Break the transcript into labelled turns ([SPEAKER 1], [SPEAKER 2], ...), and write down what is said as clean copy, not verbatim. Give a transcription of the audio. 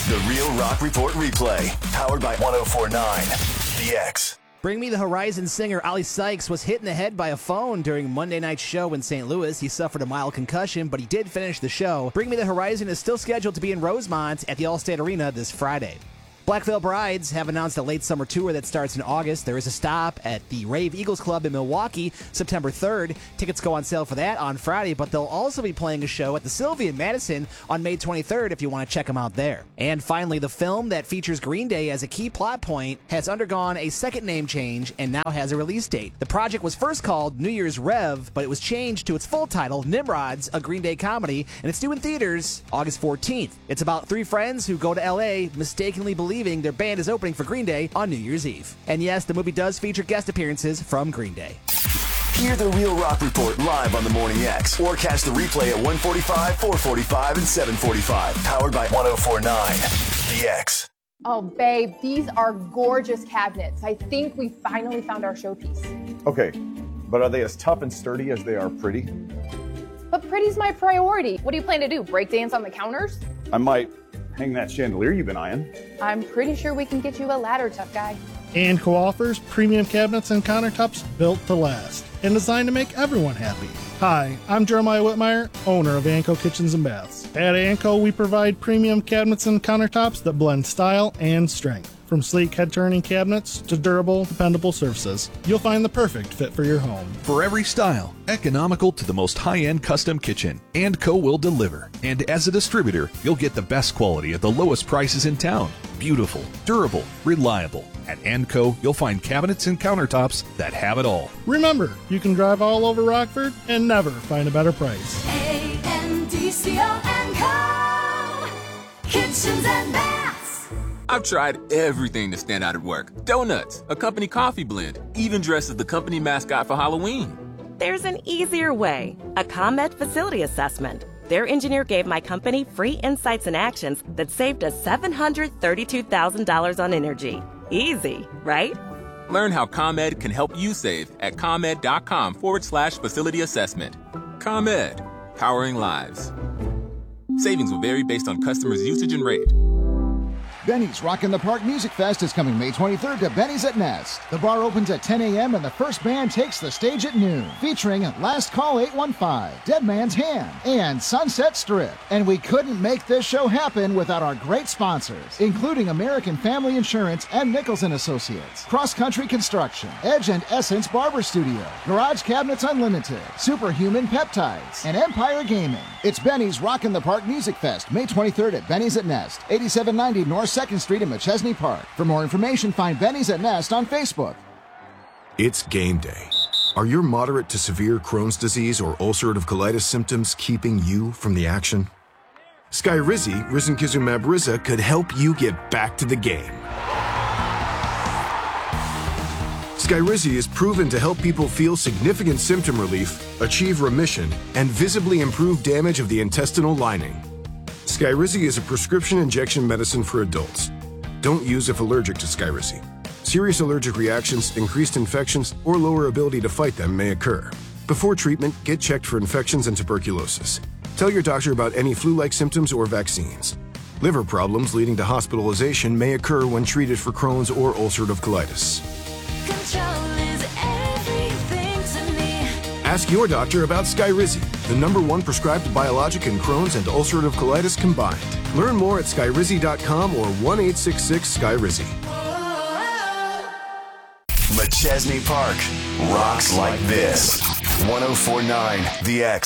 [SPEAKER 1] The Real Rock Report replay, powered by 104.9 The X.
[SPEAKER 2] Bring Me the Horizon singer Ali Sykes was hit in the head by a phone during Monday night's show in St. Louis. He suffered a mild concussion, but he did finish the show. Bring Me the Horizon is still scheduled to be in Rosemont at the Allstate Arena this Friday. Black Veil Brides have announced a late summer tour that starts in August. There is a stop at the Rave Eagles Club in Milwaukee September 3rd. Tickets go on sale for that on Friday, but they'll also be playing a show at the Sylvia in Madison on May 23rd if you want to check them out there. And finally, the film that features Green Day as a key plot point has undergone a second name change and now has a release date. The project was first called New Year's Rev, but it was changed to its full title, Nimrods, a Green Day comedy, and it's due in theaters August 14th. It's about three friends who go to L.A. mistakenly believing their band is opening for Green Day on New Year's Eve. And yes, the movie does feature guest appearances from Green Day.
[SPEAKER 1] Hear the Real Rock Report live on the Morning X, or catch the replay at 1:45, 4:45, and 7:45. Powered by 104.9 The X.
[SPEAKER 3] Oh, babe, these are gorgeous cabinets. I think we finally found our showpiece.
[SPEAKER 4] Okay, but are they as tough and sturdy as they are pretty?
[SPEAKER 3] But pretty's my priority. What do you plan to do, break dance on the counters?
[SPEAKER 4] I might hang that chandelier you've been eyeing.
[SPEAKER 3] I'm pretty sure we can get you a ladder, tough guy.
[SPEAKER 5] Anco offers premium cabinets and countertops built to last and designed to make everyone happy. Hi, I'm Jeremiah Whitmire, owner of Anco Kitchens and Baths. At Anco, we provide premium cabinets and countertops that blend style and strength. From sleek head-turning cabinets to durable, dependable surfaces, you'll find the perfect fit for your home.
[SPEAKER 6] For every style, economical to the most high-end custom kitchen, Anco will deliver. And as a distributor, you'll get the best quality at the lowest prices in town. Beautiful, durable, reliable. At Anco, you'll find cabinets and countertops that have it all.
[SPEAKER 5] Remember, you can drive all over Rockford and never find a better price.
[SPEAKER 7] ANDCO and Co. Kitchens and Baths.
[SPEAKER 8] I've tried everything to stand out at work. Donuts, a company coffee blend, even dressed as the company mascot for Halloween.
[SPEAKER 9] There's an easier way. A ComEd facility assessment. Their engineer gave my company free insights and actions that saved us $732,000 on energy. Easy, right?
[SPEAKER 8] Learn how ComEd can help you save at ComEd.com/facility assessment. ComEd, powering lives. Savings will vary based on customers' usage and rate.
[SPEAKER 10] Benny's Rock in the Park Music Fest is coming May 23rd to Benny's at Nest. The bar opens at 10 a.m. and the first band takes the stage at noon, featuring Last Call 815, Dead Man's Hand, and Sunset Strip. And we couldn't make this show happen without our great sponsors, including American Family Insurance and Nichols & Associates, Cross Country Construction, Edge and Essence Barber Studio, Garage Cabinets Unlimited, Superhuman Peptides, and Empire Gaming. It's Benny's Rock in the Park Music Fest, May 23rd at Benny's at Nest, 8790 North 2nd Street in McChesney Park. For more information, find Benny's at Nest on Facebook.
[SPEAKER 11] It's game day. Are your moderate to severe Crohn's disease or ulcerative colitis symptoms keeping you from the action? Skyrizi, risankizumab Riza, could help you get back to the game. Skyrizi is proven to help people feel significant symptom relief, achieve remission, and visibly improve damage of the intestinal lining. Skyrizi is a prescription injection medicine for adults. Don't use if allergic to Skyrizi. Serious allergic reactions, increased infections, or lower ability to fight them may occur. Before treatment, get checked for infections and tuberculosis. Tell your doctor about any flu-like symptoms or vaccines. Liver problems leading to hospitalization may occur when treated for Crohn's or ulcerative colitis.
[SPEAKER 7] Control is everything to me.
[SPEAKER 11] Ask your doctor about Skyrizi, the #1 prescribed biologic in Crohn's and ulcerative colitis combined. Learn more at skyrizi.com or 1-866-SKYRIZI.
[SPEAKER 1] McChesney Park rocks like this. 104.9 The X.